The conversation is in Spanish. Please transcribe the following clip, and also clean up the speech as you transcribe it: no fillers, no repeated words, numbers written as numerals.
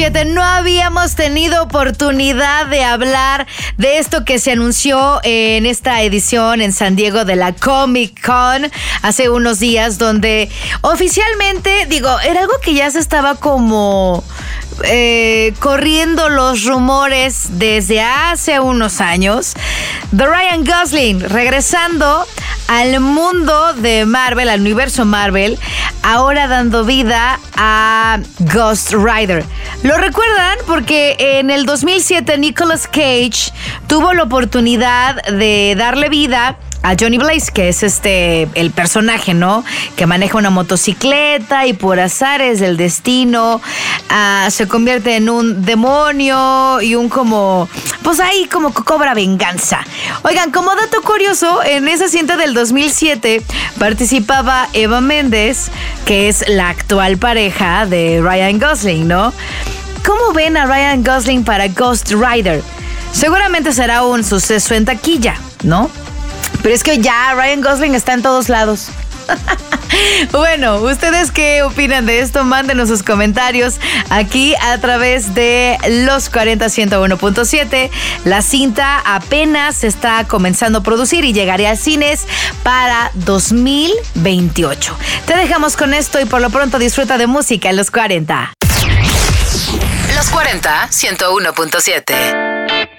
No habíamos tenido oportunidad de hablar de esto que se anunció en esta edición en San Diego de la Comic Con hace unos días, donde oficialmente, era algo que ya se estaba como corriendo los rumores desde hace unos años, de Ryan Gosling regresando al mundo de Marvel, al universo Marvel, ahora dando vida a Ghost Rider. ¿Lo recuerdan? Porque en el 2007 Nicolas Cage tuvo la oportunidad de darle vida a Johnny Blaze, que es el personaje, ¿no? Que maneja una motocicleta y por azares del destino se convierte en un demonio y un como que cobra venganza. Oigan, como dato curioso, en esa cinta del 2007 participaba Eva Méndez, que es la actual pareja de Ryan Gosling, ¿no? ¿Cómo ven a Ryan Gosling para Ghost Rider? Seguramente será un suceso en taquilla, ¿no? Pero es que ya Ryan Gosling está en todos lados. Bueno, ¿ustedes qué opinan de esto? Mándenos sus comentarios aquí a través de Los 40 101.7. La cinta apenas se está comenzando a producir y llegaría a cines para 2028. Te dejamos con esto y por lo pronto disfruta de música en Los 40. Los 40 101.7.